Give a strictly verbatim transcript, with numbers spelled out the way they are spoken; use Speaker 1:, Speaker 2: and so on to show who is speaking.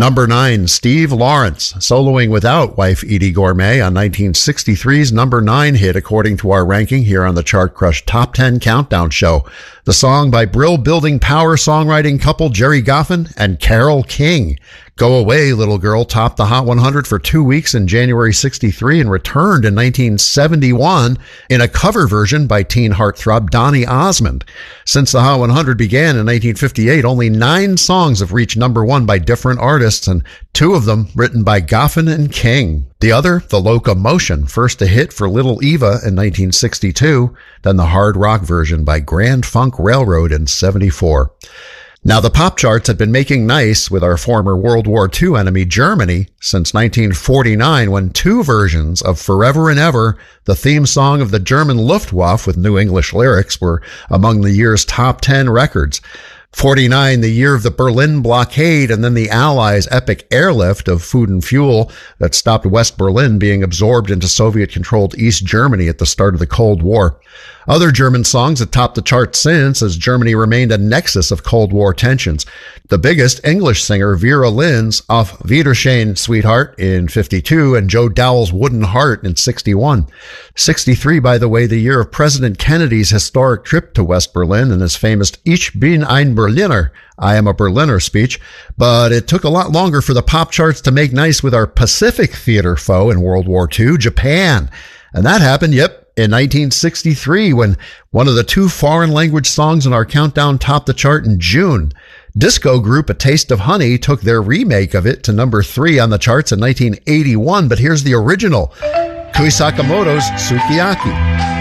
Speaker 1: Number nine, Steve Lawrence, soloing without wife Edie Gourmet on nineteen sixty-three's number nine hit, according to our ranking here on the Chart Crush Top ten Countdown Show. The song by Brill-building power songwriting couple Jerry Goffin and Carole King. Go Away, Little Girl topped the Hot one hundred for two weeks in January sixty-three and returned in nineteen seventy-one in a cover version by teen heartthrob Donny Osmond. Since the Hot one hundred began in nineteen fifty-eight, only nine songs have reached number one by different artists, and two of them written by Goffin and King. The other, The Locomotion, first a hit for Little Eva in nineteen sixty-two, then the hard rock version by Grand Funk Railroad in seventy-four. Now, the pop charts had been making nice with our former World War Two enemy, Germany, since nineteen forty-nine, when two versions of Forever and Ever, the theme song of the German Luftwaffe with new English lyrics, were among the year's top ten records. forty-nine, the year of the Berlin blockade, and then the Allies' epic airlift of food and fuel that stopped West Berlin being absorbed into Soviet-controlled East Germany at the start of the Cold War. Other German songs have topped the charts since, as Germany remained a nexus of Cold War tensions. The biggest, English singer Vera Lynn's Auf Wiedersehen, Sweetheart in fifty-two, and Joe Dowell's Wooden Heart in sixty-one. sixty-three, by the way, the year of President Kennedy's historic trip to West Berlin and his famous Ich bin ein Berliner, I am a Berliner speech. But it took a lot longer for the pop charts to make nice with our Pacific theater foe in World War Two, Japan. And that happened, yep, in nineteen sixty-three, when one of the two foreign language songs in our countdown topped the chart in June. Disco group A Taste of Honey took their remake of it to number three on the charts in nineteen eighty-one, but here's the original, Kui Sakamoto's Sukiyaki.